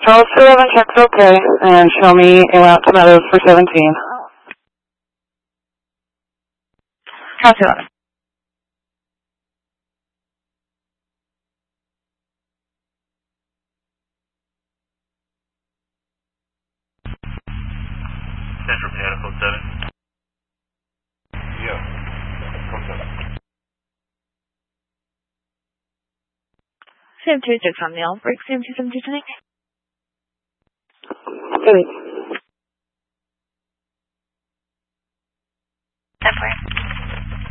Charles 11 checks okay, and show me a route to Meadows for 17. Charles 11. Central Piano Code 7. Yeah. Code 7. 72 from Neil. Break 72 tonight. Good.